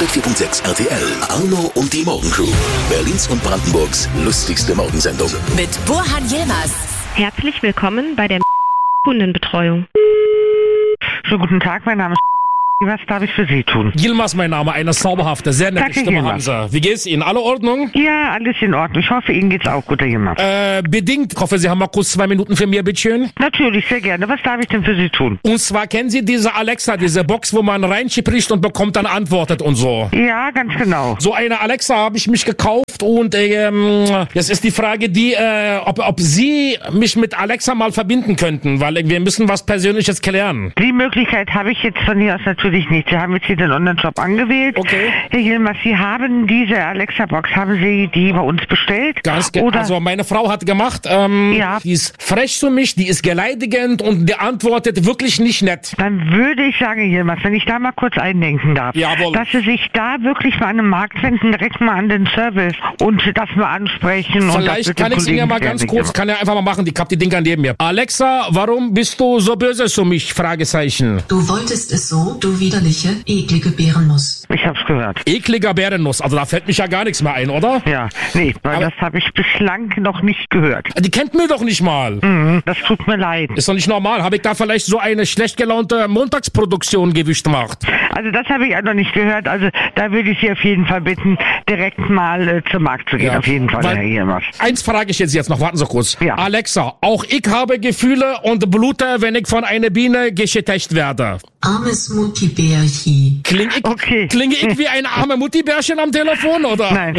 104.6 RTL. Arno und die Morgencrew. Berlins und Brandenburgs lustigste Morgensendung. Mit Burhan Yilmaz. Herzlich willkommen bei der Kundenbetreuung. Schönen guten Tag, mein Name ist. Was darf ich für Sie tun? Yilmaz, mein Name, eine zauberhafte, sehr nette Danke, Stimme Yilmaz. haben Sie. Wie geht's Ihnen? Alle Ordnung? Ja, alles in Ordnung. Ich hoffe, Ihnen geht's auch gut, Herr Yilmaz. Bedingt. Ich hoffe, Sie haben mal kurz 2 Minuten für mich, bitteschön. Natürlich, sehr gerne. Was darf ich denn für Sie tun? Und zwar kennen Sie diese Alexa, diese Box, wo man reinspricht und bekommt dann antwortet und so. Ja, ganz genau. So eine Alexa habe ich mich gekauft und jetzt ist die Frage ob Sie mich mit Alexa mal verbinden könnten, weil wir müssen was Persönliches klären. Die Möglichkeit habe ich jetzt von hier aus natürlich nicht. Sie haben jetzt hier den Online-Shop angewählt. Okay. Herr Yilmaz, Sie haben diese Alexa-Box, haben Sie die bei uns bestellt? Oder? Also meine Frau hat gemacht, Ja. Die ist frech zu mich, die ist beleidigend und die antwortet wirklich nicht nett. Dann würde ich sagen, Herr Yilmaz, wenn ich da mal kurz eindenken darf, Jawohl. dass Sie sich da wirklich mal an den Markt wenden, direkt mal an den Service und das mal ansprechen. Vielleicht kann ich es Ihnen ja mal ganz kurz, kann ja einfach mal machen, ich hab die Dinger neben mir. Alexa, warum bist du so böse zu mich? Fragezeichen. Du wolltest es so, du widerliche, eklige Bärennuss. Ich hab's gehört. Ekliger Bärennuss, also da fällt mich ja gar nichts mehr ein, oder? Ja, nee, weil Aber- das habe ich bislang noch nicht gehört. Die kennt mir doch nicht mal. Das tut mir leid. Ist doch nicht normal. Habe ich da vielleicht so eine schlecht gelaunte Montagsproduktion gewischt gemacht? Also das habe ich auch noch nicht gehört. Also da würde ich Sie auf jeden Fall bitten, direkt mal zum Markt zu gehen. Ja. Auf jeden Fall, Weil- Herr Yilmaz. Eins frage ich jetzt noch, warten Sie kurz. Ja. Alexa, auch ich habe Gefühle und blute, wenn ich von einer Biene geschädigt werde. Armes Muttibärchi. Klinge ich wie ein arme Muttibärchen am Telefon, oder? Nein.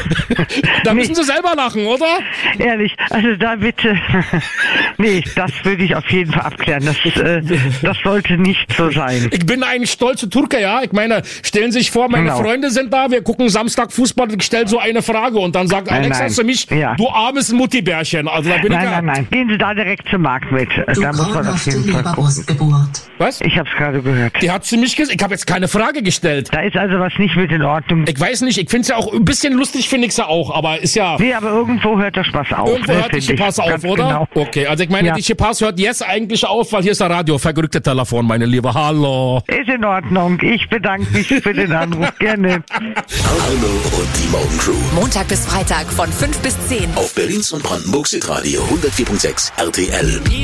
Da müssen Sie selber lachen, oder? Ehrlich, also da bitte. Nee, das würde ich auf jeden Fall abklären. Das sollte nicht so sein. Ich bin ein stolzer Türke, ja. Ich meine, stellen Sie sich vor, meine Genau. Freunde sind da, wir gucken Samstag Fußball und ich stelle so eine Frage und dann sagt Alexa nein. zu mich, Ja. du armes Muttibärchen. Also da bin ich ja... Nein. Gehen Sie da direkt zum Markt mit. Du Da muss man auf grauenhafte jeden Fall gucken. Leberwurstgeburt. Was? Ich habe es gerade gehört. Die hat zu mich gesagt, ich habe jetzt keine Frage gestellt. Da ist also was nicht mit in Ordnung. Ich weiß nicht, ich finde es ja auch ein bisschen lustig, finde ich es ja auch, aber ist ja... Nee, aber irgendwo hört der Spaß auf. Irgendwo hört die finde ich. Chipas auf, Ganz oder? Genau. Okay, also ich meine, Ja. die Chipas hört jetzt eigentlich auf, weil hier ist der Radio, verrückte Telefon, meine Liebe. Hallo. Ist in Ordnung. Ich bedanke mich für den Anruf. Gerne. Arno und die Morgencrew. Montag bis Freitag von 5 bis 10. Auf Berlins und Brandenburgs Hitradio 104.6 RTL.